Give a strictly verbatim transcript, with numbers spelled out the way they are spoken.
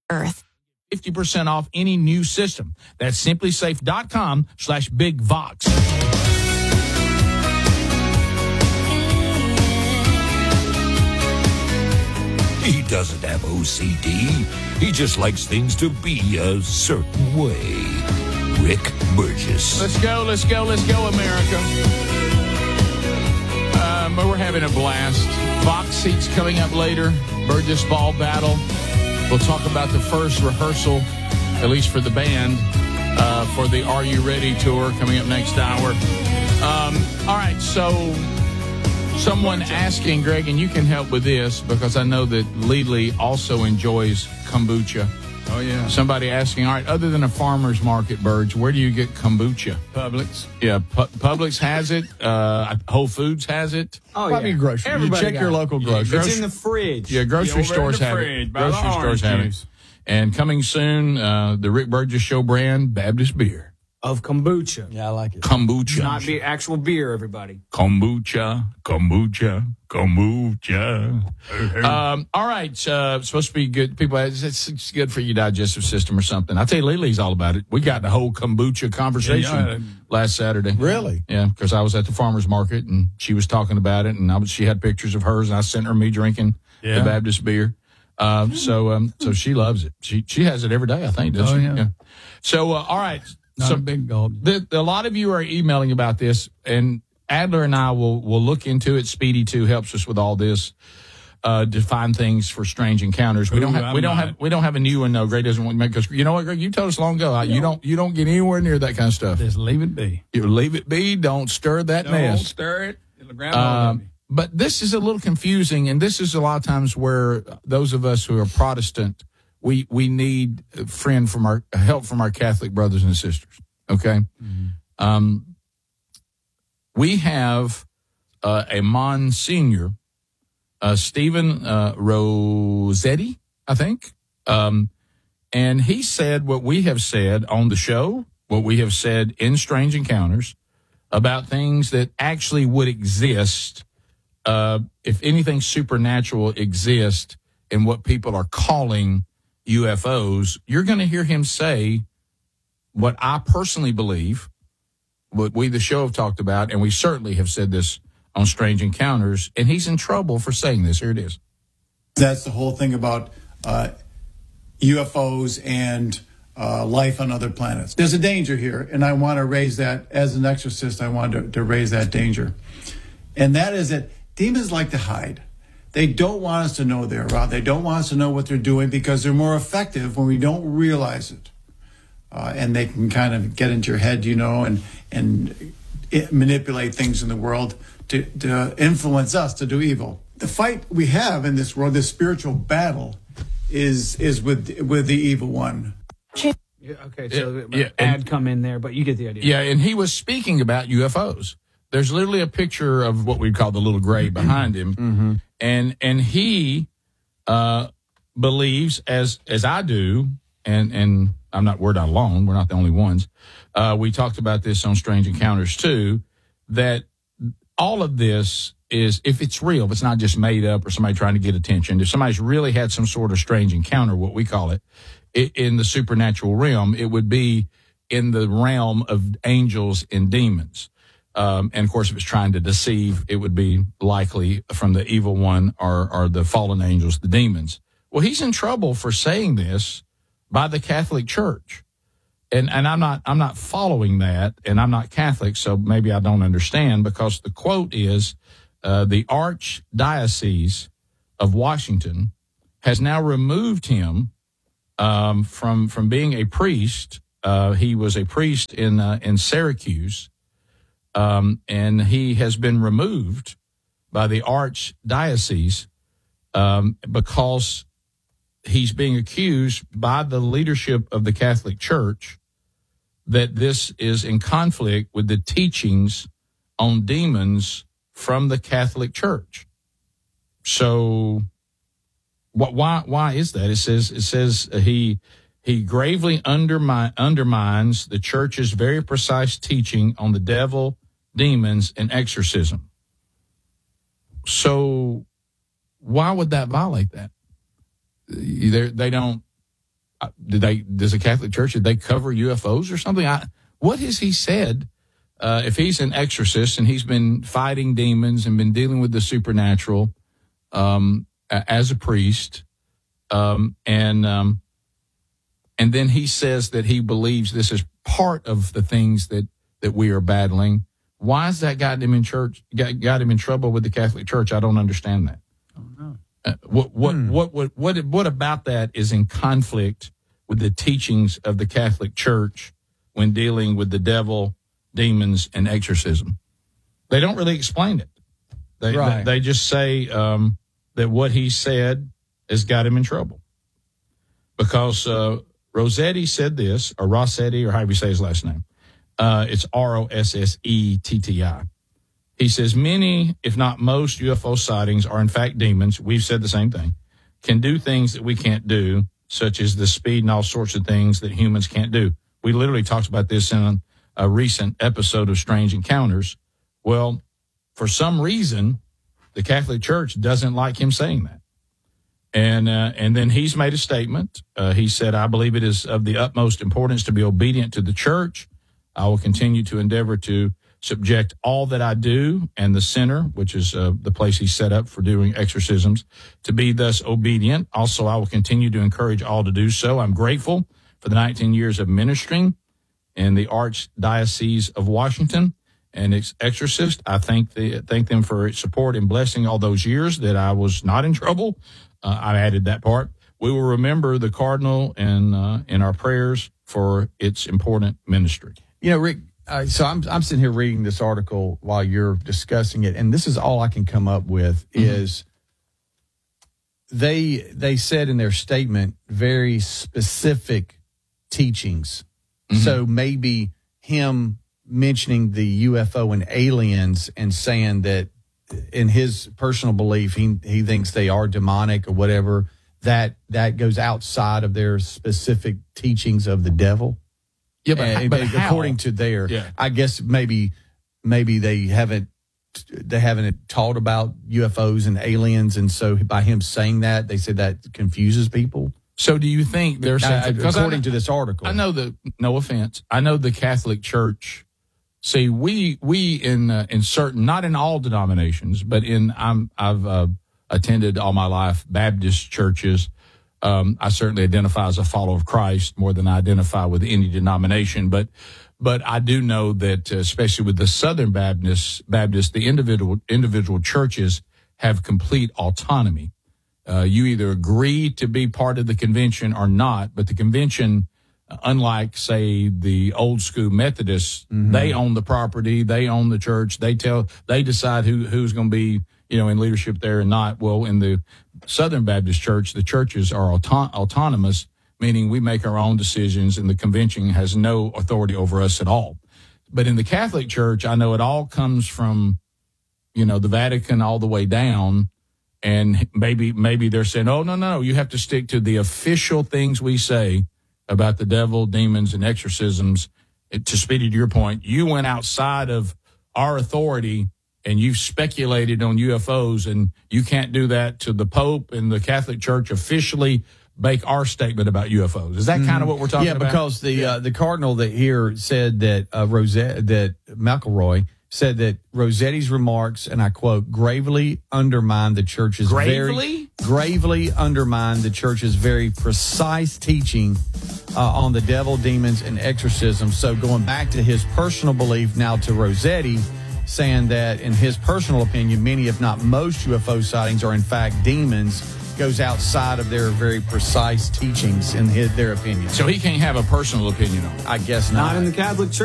Earth. fifty percent off any new system. That's simplysafe.com slash big vox. He doesn't have O C D. He just likes things to be a certain way. Rick Burgess. Let's go, let's go, let's go, America. Um, we're having a blast. Vox Seats coming up later. Burgess Ball Battle. We'll talk about the first rehearsal, at least for the band, uh, for the Are You Ready tour coming up next hour. Um, all right, so someone asking, Greg, and you can help with this because I know that Lely also enjoys kombucha. Oh, yeah. Somebody asking, all right, other than a farmer's market, Burge, where do you get kombucha? Publix. Yeah, Pu- Publix has it. Uh, Whole Foods has it. Oh, Probably yeah. grocery. Everybody You check got your it. local grocery. Grocery- It's in the fridge. Yeah, grocery Over in stores the have fridge, it. by the Grocery stores orange have it. juice. And coming soon, uh, the Rick Burgess Show brand, Baptist Beer. Of kombucha. Yeah, I like it. Kombucha. Not be actual beer, everybody. Kombucha, kombucha, kombucha. Um, all right, uh, it's supposed to be good. People, it's, it's good for your digestive system or something. I tell you, Lily's all about it. We got the whole kombucha conversation Yeah, yeah. last Saturday. Really? Yeah, because I was at the farmer's market and she was talking about it, and I was, she had pictures of hers, and I sent her me drinking Yeah. the Baptist beer. Uh, so, um, so she loves it. She she has it every day, I think, doesn't Oh, she? yeah. So, uh, all right. Not so a big gulp. the, a lot of you are emailing about this, and Adler and I will will look into it. Speedy too helps us with all this, uh, define things for strange encounters. We Ooh, don't have I'm we don't not. have we don't have a new one. No, Greg doesn't want to make us. You know what, Greg? You told us long ago. uh, You don't you don't get anywhere near that kind of stuff. Just leave it be. You leave it be. Don't stir that Don't nest. stir it. It'll grab hold of Um, me. but this is a little confusing, and this is a lot of times where those of us who are Protestant, we we need a friend from our help from our Catholic brothers and sisters. Okay, Mm-hmm. um, we have uh, a Monsignor, uh, Stephen uh, Rossetti, I think, um, and he said what we have said on the show, what we have said in Strange Encounters about things that actually would exist uh, if anything supernatural exists in what people are calling U F Os. You're going to hear him say what I personally believe, what we, the show, have talked about, and we certainly have said this on Strange Encounters, and he's in trouble for saying this. Here it is. That's the whole thing about uh, U F Os and uh, life on other planets. There's a danger here, and I want to raise that. As an exorcist, I want to, to raise that danger. And that is that demons like to hide. They don't want us to know they're around. They don't want us to know what they're doing because they're more effective when we don't realize it. Uh, and they can kind of get into your head, you know, and and it, manipulate things in the world to, to influence us to do evil. The fight we have in this world, this spiritual battle, is is with with the evil one. Yeah, okay, so Yeah, yeah, ad and- come in there, but you get the idea. Yeah, and he was speaking about U F Os. There's literally a picture of what we call the little gray behind him, Mm-hmm. and and he uh, believes, as as I do, and and I'm not we're not alone. We're not the only ones. Uh, we talked about this on Strange Encounters too. That all of this is, if it's real, if it's not just made up or somebody trying to get attention, if somebody's really had some sort of strange encounter, what we call it, it in the supernatural realm, it would be in the realm of angels and demons. Um, and of course, if it's trying to deceive, it would be likely from the evil one or, or the fallen angels, the demons. Well, he's in trouble for saying this by the Catholic Church. And, and I'm not, I'm not following that, and I'm not Catholic, so maybe I don't understand, because the quote is, uh, the Archdiocese of Washington has now removed him, um, from, from being a priest. Uh, he was a priest in, uh, in Syracuse. Um, and he has been removed by the Archdiocese, um, because he's being accused by the leadership of the Catholic Church that this is in conflict with the teachings on demons from the Catholic Church. So, what? Why? Why is that? It says. It says he he gravely undermine, undermines the Church's very precise teaching on the devil, demons, and exorcism. So, why would that violate that? They they don't uh, did they? Does the Catholic Church, did they cover U F Os or something? I, what has he said? Uh, if he's an exorcist and he's been fighting demons and been dealing with the supernatural um, as a priest, um, and um, and then he says that he believes this is part of the things that, that we are battling. Why has that gotten him in church? Got, got him in trouble with the Catholic Church? I don't understand that. Oh, no. Uh, what what, Hmm. what what what what about that is in conflict with the teachings of the Catholic Church when dealing with the devil, demons, and exorcism? They don't really explain it. They Right. they, they just say um, that what he said has got him in trouble because uh, Rossetti said this, or Rossetti, or however you say his last name. Uh, it's R O S S E T T I. He says many, if not most, U F O sightings are in fact demons. We've said the same thing. Can do things that we can't do, such as the speed and all sorts of things that humans can't do. We literally talked about this in a recent episode of Strange Encounters. Well, for some reason, the Catholic Church doesn't like him saying that. And uh, and then he's made a statement. Uh, he said, I believe it is of the utmost importance to be obedient to the church. I will continue to endeavor to subject all that I do and the center, which is uh, the place he set up for doing exorcisms, to be thus obedient. Also, I will continue to encourage all to do so. I'm grateful for the nineteen years of ministering in the Archdiocese of Washington and its exorcist. I thank, the, thank them for its support and blessing all those years that I was not in trouble. Uh, I added that part. We will remember the Cardinal in, uh, in our prayers for its important ministry. You know, Rick, uh, so I'm I'm sitting here reading this article while you're discussing it, and this is all I can come up with is they they said in their statement very specific teachings. So maybe him mentioning the U F O and aliens and saying that in his personal belief he he thinks they are demonic or whatever, that that goes outside of their specific teachings of the devil. Yeah, but, And- but according how? to their, Yeah. I guess maybe maybe they haven't they haven't taught about U F Os and aliens, and so by him saying that, they said that confuses people. So do you think they're saying, Uh, because I according know- to this article, I know the, no offense, I know the Catholic Church. See, we we in uh, in certain, not in all denominations, but in I'm I've uh, attended all my life Baptist churches. Um, I certainly identify as a follower of Christ more than I identify with any denomination, but but I do know that, uh, especially with the Southern Baptist, Baptist, the individual individual churches have complete autonomy. Uh, you either agree to be part of the convention or not, but the convention, unlike, say, the old school Methodists, mm-hmm. they own the property, they own the church, they tell, they decide who who's going to be, you know, in leadership there and not. Well, in the Southern Baptist Church, the churches are auto- autonomous, meaning we make our own decisions, and the convention has no authority over us at all. But in the Catholic Church, I know it all comes from, you know, the Vatican all the way down. And maybe maybe they're saying, oh, no, no, you have to stick to the official things we say about the devil, demons, and exorcisms. It, to speak to your point, you went outside of our authority and you've speculated on U F Os, and you can't do that to the Pope and the Catholic Church officially make our statement about U F Os. Is that kind mm-hmm. of what we're talking yeah, about? Yeah, because the yeah. Uh, the cardinal that here said that uh, Rosette, that McElroy said that Rossetti's remarks, and I quote, gravely undermine the church's gravely? very gravely undermine the church's very precise teaching uh, on the devil, demons, and exorcism. So going back to his personal belief now to Rossetti, saying that in his personal opinion, many, if not most, U F O sightings are in fact demons, goes outside of their very precise teachings in his, their opinion. So he can't have a personal opinion on it. I guess not. Not in the Catholic Church.